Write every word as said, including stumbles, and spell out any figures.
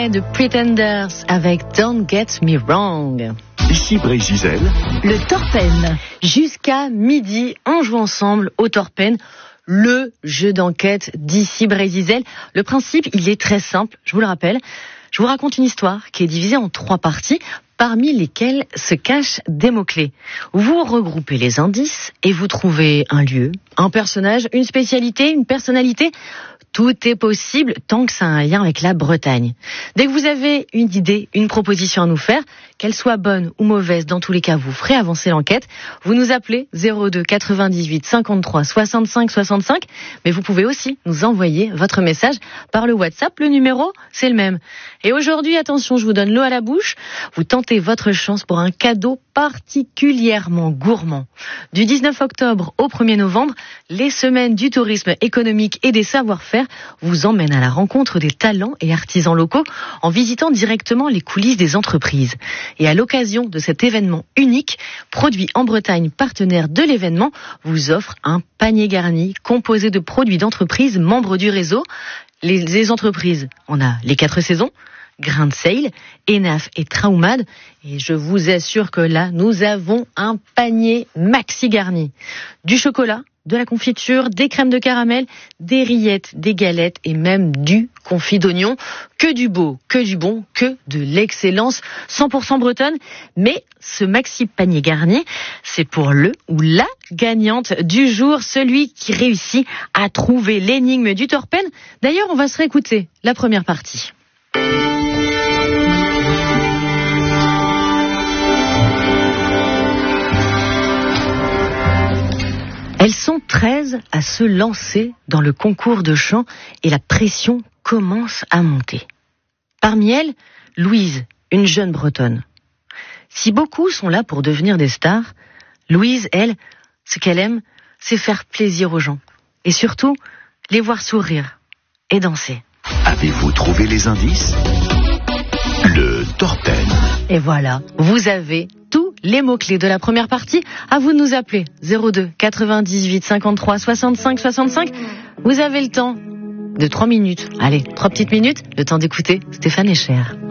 De Pretenders avec Don't Get Me Wrong. Ici Brésil. Le Torpen. Jusqu'à midi, on joue ensemble au Torpen, le jeu d'enquête d'Ici Brésil. Le principe, il est très simple, je vous le rappelle. Je vous raconte une histoire qui est divisée en trois parties, parmi lesquelles se cachent des mots-clés. Vous regroupez les indices et vous trouvez un lieu, un personnage, une spécialité, une personnalité. Tout est possible tant que ça a un lien avec la Bretagne. Dès que vous avez une idée, une proposition à nous faire, qu'elle soit bonne ou mauvaise, dans tous les cas, vous ferez avancer l'enquête. Vous nous appelez zéro deux quatre-vingt-dix-huit cinquante-trois soixante-cinq soixante-cinq, mais vous pouvez aussi nous envoyer votre message par le WhatsApp. Le numéro, c'est le même. Et aujourd'hui, attention, je vous donne l'eau à la bouche. Vous tentez votre chance pour un cadeau particulièrement gourmand. Du dix-neuf octobre au premier novembre, les semaines du tourisme économique et des savoir-faire vous emmènent à la rencontre des talents et artisans locaux en visitant directement les coulisses des entreprises. Et à l'occasion de cet événement unique, Produits en Bretagne, partenaire de l'événement, vous offre un panier garni composé de produits d'entreprises membres du réseau. Les, les entreprises, on a les quatre saisons, Grain de Sale, Enaf et Traumad. Et je vous assure que là, nous avons un panier maxi garni. Du chocolat, de la confiture, des crèmes de caramel, des rillettes, des galettes et même du confit d'oignon. Que du beau, que du bon, que de l'excellence cent pour cent bretonne. Mais ce maxi panier garni, c'est pour le ou la gagnante du jour, celui qui réussit à trouver l'énigme du Torpen. D'ailleurs, on va se réécouter la première partie. Elles sont treize à se lancer dans le concours de chant et la pression commence à monter. Parmi elles, Louise, une jeune bretonne. Si beaucoup sont là pour devenir des stars, Louise, elle, ce qu'elle aime, c'est faire plaisir aux gens. Et surtout, les voir sourire et danser. Avez-vous trouvé les indices ? Le Torpen. Et voilà, vous avez tous les mots-clés de la première partie. À vous de nous appeler. zéro deux quatre-vingt-dix-huit cinquante-trois soixante-cinq soixante-cinq. Vous avez le temps de trois minutes. Allez, trois petites minutes. Le temps d'écouter Stéphane Echer.